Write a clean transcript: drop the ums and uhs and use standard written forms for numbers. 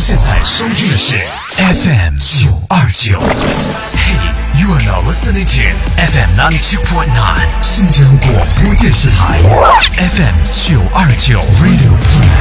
现在收听的是 FM 929。Hey, you are now listening to FM 92.9 新疆广播电视台 FM 929 Radio Plus。